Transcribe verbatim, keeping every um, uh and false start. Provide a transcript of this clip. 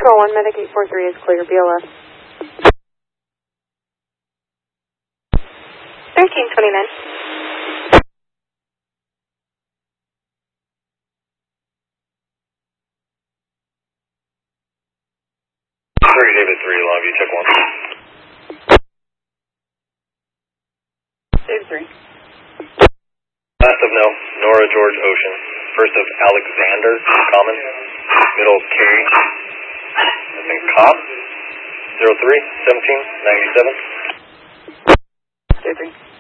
Control one, Medic eight four three is clear, B L S. thirteen twenty-nine. three, David three, Longview, check one. David three. Last of no, Nora George Ocean. First of Alexander, Common. Middle of Carey. I think Cobb. zero three, seventeen, ninety-seven. David three.